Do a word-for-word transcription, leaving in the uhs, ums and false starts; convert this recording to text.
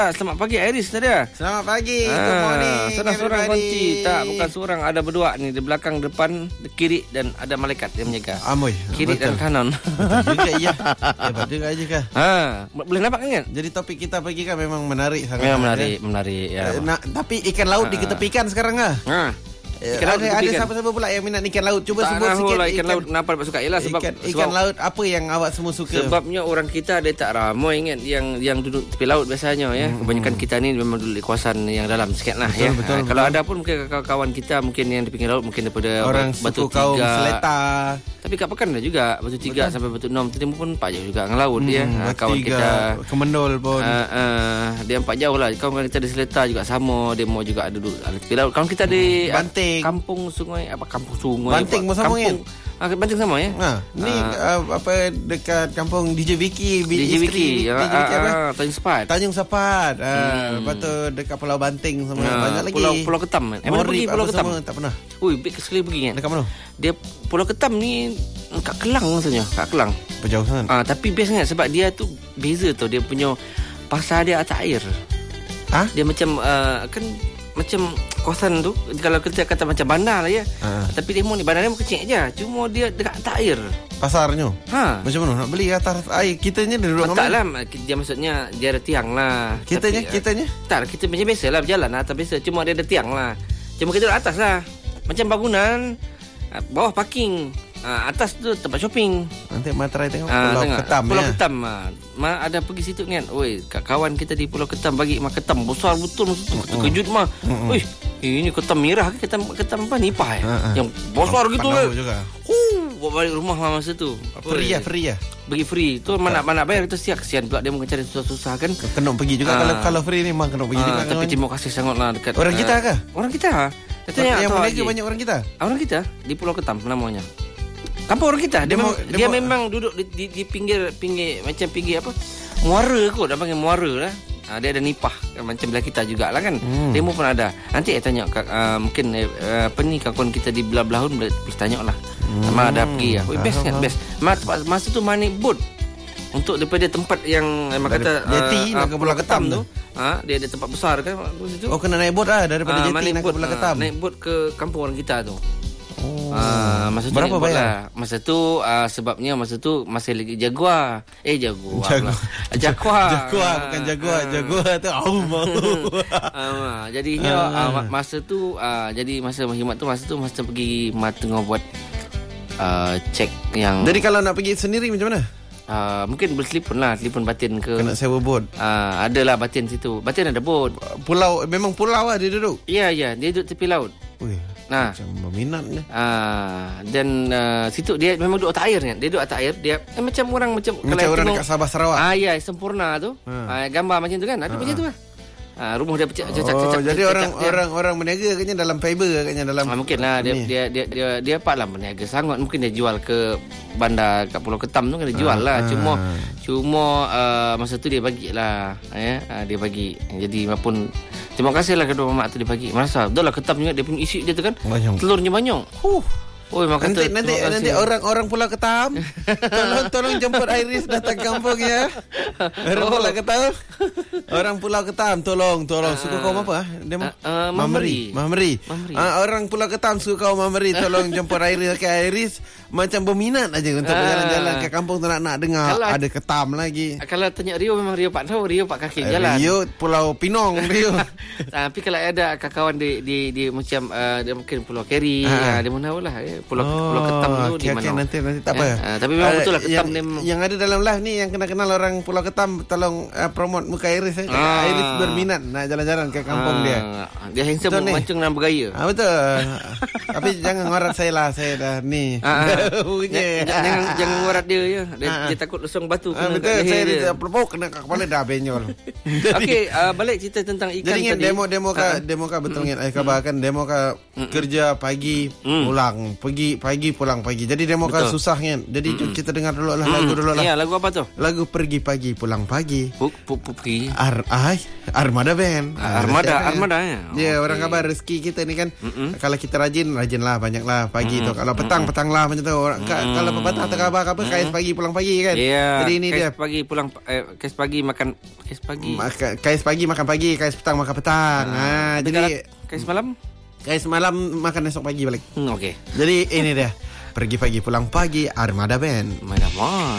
Selamat pagi Iris tadi. Selamat pagi. Ah, good morning. Seorang-seorang kunci. Tak, bukan seorang. Ada berdua ni. Di belakang, depan, di kiri dan ada malaikat yang menjaga. Amoy. Kiri betul. Dan kanan. Betul juga ya. Ya betul aja kan. Ha, boleh nampak kan? Jadi topik kita pagi kan memang menarik sangat. Memang menarik, kan? menarik ya. Uh, nah, tapi ikan laut ha. diketepikan sekarang ah. Ha. Ikan ada, ada siapa-siapa pula yang minat ikan laut? Cuba tak sebut sikit lah, ikan, ikan laut. Kenapa dapat suka? Ialah sebab ikan, sebab ikan laut apa yang awak semua suka? Sebabnya orang kita ada tak ramai ingat yang yang duduk tepi laut biasanya ya. Hmm. Kebanyakan kita ni memang duduk di kawasan yang dalam sikit lah betul, ya. Betul, ha, betul. Kalau ada pun mungkin kawan-kawan kita mungkin yang di pinggir laut mungkin daripada orang Batu suku kaum Tiga. Seletar. Tapi kat Pekan ada juga Batu Tiga betul. Sampai Batu Enam Timur pun empat jauh juga dengan laut hmm, ya. Ha, kawan tiga, kita Kemendol pun. Uh, uh, dia empat jauh lah. Kawan kita di Seletar juga sama, dia mau juga duduk ada tepi laut. Kawan kita di Banting. Kampung Sungai apa kampung sungai Banting pun sama kan? Ah, Banting sama ya. Ha, ni uh, apa dekat kampung D J Vicky, D J Vicky, D J Vicky apa? Ah, Tanjung Sepat. Tanjung Sepat. Ah, hmm. Lepas tu dekat Pulau Banting sama ah, banyak lagi. Pulau Pulau Ketam kan. Eh, mana pergi Pulau Ketam? Sama, tak pernah. Ui, big sekali pergi kan. Dekat mana? Dia Pulau Ketam ni kat Kelang rasanya, kat Kelang. Jauh sangat. Ah, tapi best sangat sebab dia tu beza tau, dia punya pasar dia atas air. Ah? Dia macam uh, kan macam kawasan tu kalau kita kata macam bandar lah ya. Ha. Tapi demo ni bandar dia kecil aja. Cuma dia dekat atas air. Pasarnya. Ha. Macam mana nak beli atas air? Kitanya dia duduk tak lah. Dia maksudnya dia ada tiang lah. Kitanya tapi, kitanya? Tak, kita macam biasa lah berjalan atas biasa. Cuma dia ada tiang lah. Cuma kita duduk atas lah. Macam bangunan bawah parking. Ha, atas tu tempat shopping. Nanti materai tengok ha, Pulau tengok. Ketam. Pulau ya? Ketam ha. Ma ada pergi situ kan. Oi, kawan kita di Pulau Ketam bagi mak ketam besar betul masa tu. Terkejut mah. Oi, ini ketam merah ke ketam ketam apa nipah ya? Uh-uh. Yang besar gitu kan. Huh, bawa balik rumah lah masa tu. Free ya, free ya. Bagi free. Tu mana mana bayar kita siap kesian pula dia mencari susah-susah kan. Kena pergi juga uh, kalau kalau free ni memang kena pergi uh, juga. Tapi terima kasih sangatlah dekat orang kita ke? Orang kita. Katanya yang lagi banyak orang kita. Orang kita di Pulau Ketam namanya. Kampung orang kita. Dia, dia, mau, dia, dia mau, memang duduk di, di, di pinggir pinggir macam pinggir apa? Muara kot, dah panggil muara lah. Ha, dia ada nipah macam belah kita jugalah kan. Hmm. Demo pun ada. Nanti saya tanya uh, mungkin uh, apa ni kawan kita di belah-belah pun boleh tanya lah. Hmm. Sama ada pergi lah. Best kan best. Masa, masa tu naik boat untuk daripada tempat yang memang kata jeti uh, nak ke Pulau Ketam tu. Ha, dia ada tempat besar kan situ. Oh kena naik boat lah daripada uh, jeti nak ke Pulau Ketam. Uh, naik boat ke kampung orang kita tu. Oh. Uh, masa tu berapa bayar? Lah. Masa tu uh, sebabnya masa tu masih lagi Jaguar. Eh Jaguar. Jaguar. Jaguar. Jaguar bukan Jaguar. Uh, Jaguar tu au mau. uh, jadinya uh, masa tu uh, jadi masa Mahimat tu masa tu masa pergi tengah buat uh, cek yang. Jadi kalau nak pergi sendiri macam mana? Uh, mungkin bertelefon lah, telefon batin ke. Kena sewa bot. Uh, adalah batin situ. Batin ada bot. Pulau memang pulau lah dia duduk. Ya ya, dia duduk tepi laut. Ui. Nah, macam berminatnya. Ah, dan uh, situ dia memang duduk atas air kan. Dia duduk atas air, dia eh, macam orang macam macam kalau orang dekat Sabah Sarawak. Ah ya, sempurna tu. Ha. Ah, gambar macam tu kan. Ada ha. macam tu lah. Ah, rumah dia pecah cacak oh, cacak. Jadi cacak, orang cacak, orang orang berniaga katanya dalam fiber katanya dalam. Ah, mungkinlah dia, dia dia dia dia paklah berniaga sangat. Mungkin dia jual ke bandar kat Pulau Ketam tu kan dia jual lah. Ah. Cuma cuma uh, masa tu dia bagilah ya. Ah, dia bagi. Jadi maupun terima kasihlah kedua mamak tu dia bagi. Merasa dah lah Ketam juga dia punya isi dia tu kan. Banyak. Telurnya banyak. Huh. Oh, nanti nanti nanti orang-orang Pulau Ketam tolong tolong jemput Iris datang kampung ya. Orang oh. Pulau Ketam. Orang Pulau Ketam tolong tolong uh, suka kaum apa? Demo uh, uh, Mameri. Mameri. Uh, orang Pulau Ketam suka kaum Mameri tolong jemput Iris ke Iris macam berminat aja untuk uh, berjalan-jalan ke kampung tu nak nak dengar kalau, ada Ketam lagi. Kalau tanya Rio memang Rio Pak tahu Rio Pak kaki uh, jalan. Rio Pulau Pinong Rio. Tapi kalau ada kawan di di di macam uh, dia mungkin Pulau Keri uh. uh, dia mana lah ya. Pulau oh, Pulau Ketam tu okay, di mana? Okay, nanti nanti tak apa. Ya, uh, tapi memang uh, betul lah Ketam yang, ni yang ada dalam live ni yang kenal-kenal orang Pulau Ketam tolong uh, promote muka Iris eh. Ah. Iris berminat nak jalan-jalan ke kampung ah. dia. Dia handsome macam nak bergaya. Ah, betul. Tapi jangan ngorat saya lah, saya dah ni. Ah, jangan, jangan jangan ngorat dia ya. Dia, ah. dia takut lesung batu ah, kena betul, saya dia pelupuk kena kat kepala dah benyol. Okey, uh, balik cerita tentang ikan jadi, tadi. Jadi demo-demo ka demo ka betul ngin ai khabar kan demo ka kerja pagi pulang, pergi pagi pulang pagi. Jadi demo ka susah kan. Jadi mm-mm. kita dengar dulu lah lagu dulu lah. Ya, lagu apa tu? Lagu Pergi Pagi Pulang Pagi. Puk puk pergi. Ar ai Armada Band. Armada ah, Armada ya. Ya, yeah, orang khabar rezeki kita ni kan. Mm-mm. Kalau kita rajin rajinlah banyaklah pagi mm-mm. tu. Kalau petang petanglah macam tu. tu. Orang, hmm. Kalau pepatah atau khabar apa, hmm. kais pagi pulang pagi kan. Yeah. Jadi ini kais dia. pagi pulang eh, kais pagi makan kais pagi. Maka, kais pagi makan pagi, kais petang makan petang. Ha, ha jadi kais malam? Kais malam makan esok pagi balik. Hmm, okey. Jadi ini dia. Pergi pagi pulang pagi Armada Band. Mana